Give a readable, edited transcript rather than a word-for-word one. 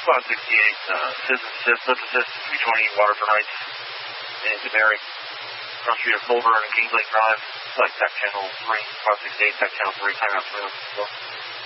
Synthesis, 320 Waterford Heights, in Denary, cross street of Colburn and Kings Lake Drive, select tech channel 3, 568, tech channel 3, timeout 3.